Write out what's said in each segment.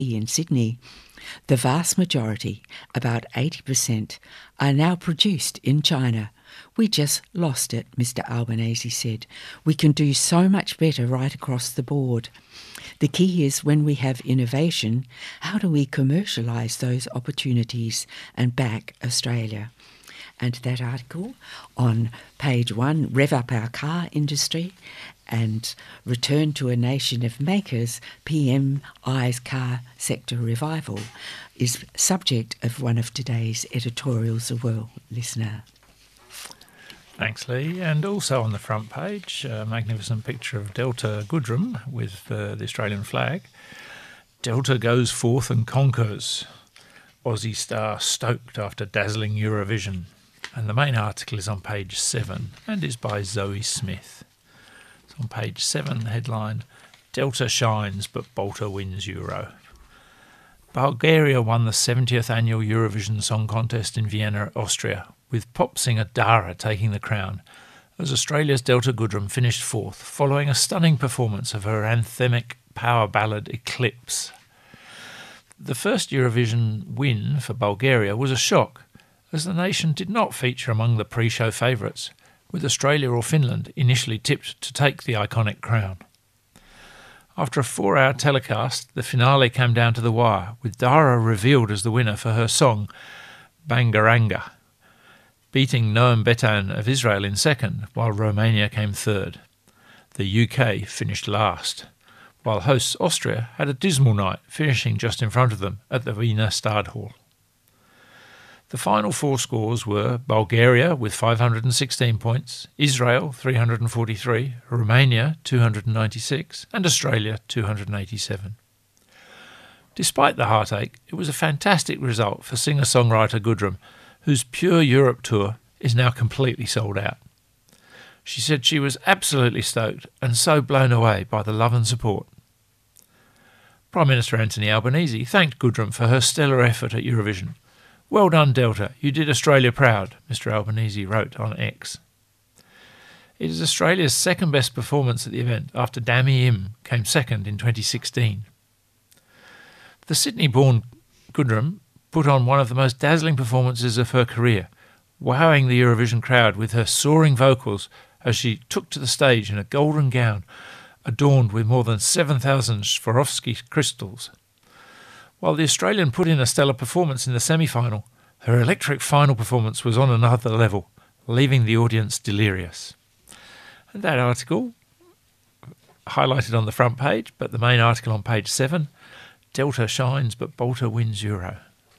in Sydney. The vast majority, about 80%, are now produced in China. We just lost it, Mr Albanese said. We can do so much better right across the board. The key is when we have innovation, how do we commercialise those opportunities and back Australia? And that article on page 1, Rev Up Our Car Industry and Return to a Nation of Makers, PMI's Car Sector Revival, is subject of one of today's editorials as well, listener. Thanks, Lee. And also on the front page, a magnificent picture of Delta Goodrem with the Australian flag. Delta goes forth and conquers. Aussie star stoked after dazzling Eurovision. And the main article is on page 7 and is by Zoe Smith. It's on page 7, the headline, Delta shines but Balta wins Euro. Bulgaria won the 70th annual Eurovision Song Contest in Vienna, Austria, with pop singer Dara taking the crown, as Australia's Delta Goodrem finished 4th, following a stunning performance of her anthemic power ballad Eclipse. The first Eurovision win for Bulgaria was a shock, as the nation did not feature among the pre-show favourites, with Australia or Finland initially tipped to take the iconic crown. After a 4-hour telecast, the finale came down to the wire, with Dara revealed as the winner for her song Bangaranga, beating Noam Betan of Israel in second, while Romania came third. The UK finished last, while hosts Austria had a dismal night, finishing just in front of them at the Wiener Stadthalle. The final 4 scores were Bulgaria with 516 points, Israel 343, Romania 296 and Australia 287. Despite the heartache, it was a fantastic result for singer-songwriter Goodrem, whose Pure Europe tour is now completely sold out. She said she was absolutely stoked and so blown away by the love and support. Prime Minister Anthony Albanese thanked Goodrem for her stellar effort at Eurovision. Well done, Delta. You did Australia proud, Mr Albanese wrote on X. It is Australia's second best performance at the event after Dami Im came second in 2016. The Sydney-born Goodrem put on one of the most dazzling performances of her career, wowing the Eurovision crowd with her soaring vocals as she took to the stage in a golden gown adorned with more than 7,000 Swarovski crystals. While the Australian put in a stellar performance in the semi-final, her electric final performance was on another level, leaving the audience delirious. And that article, highlighted on the front page, but the main article on page 7, Delta shines but Balta wins Euro.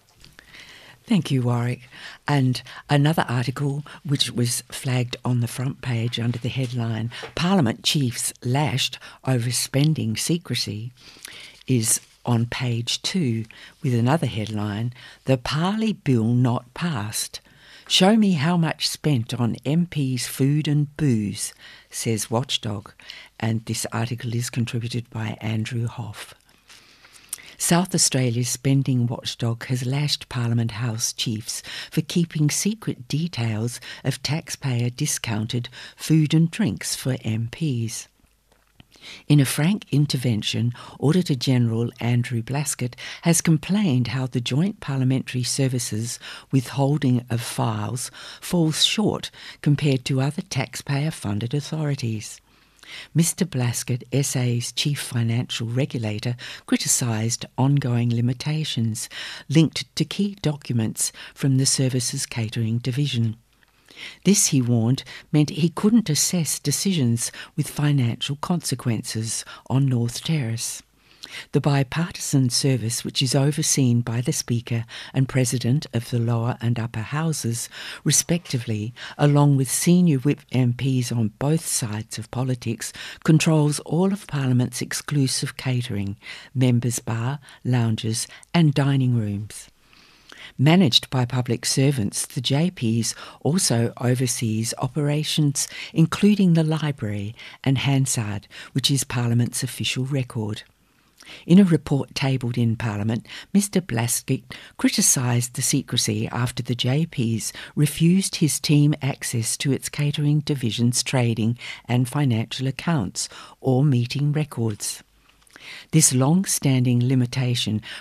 Thank you, Warwick. And another article which was flagged on the front page under the headline, Parliament Chiefs Lashed Over Spending Secrecy, is on page 2 with another headline, The Parley Bill Not Passed. Show me how much spent on MPs' food and booze, says Watchdog. And this article is contributed by Andrew Hoff. South Australia's spending watchdog has lashed Parliament House chiefs for keeping secret details of taxpayer-discounted food and drinks for MPs. In a frank intervention, Auditor-General Andrew Blaskett has complained how the Joint Parliamentary Services withholding of files falls short compared to other taxpayer-funded authorities. Mr Blaskett, SA's chief financial regulator, criticised ongoing limitations linked to key documents from the service's catering division. This, he warned, meant he couldn't assess decisions with financial consequences on North Terrace. The bipartisan service, which is overseen by the Speaker and President of the lower and upper houses, respectively, along with senior whip MPs on both sides of politics, controls all of Parliament's exclusive catering, members' bar, lounges and dining rooms. Managed by public servants, the JPs also oversees operations including the library and Hansard, which is Parliament's official record. In a report tabled in Parliament, Mr Blaskett criticised the secrecy after the JPs refused his team access to its catering division's trading and financial accounts or meeting records. This long-standing limitation